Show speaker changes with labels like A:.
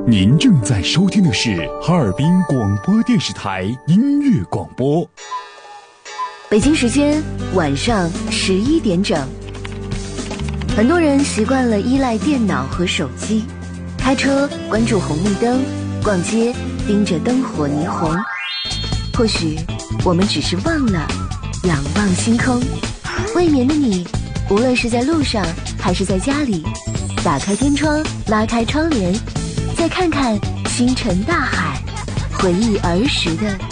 A: 您正在收听的是哈尔滨广播电视台音乐广播。
B: 北京时间晚上11点整。很多人习惯了依赖电脑和手机，开车关注红绿灯，逛街盯着灯火霓虹。或许我们只是忘了仰望星空。未眠的你，无论是在路上还是在家里，打开天窗，拉开窗帘，再看看星辰大海，回忆儿时的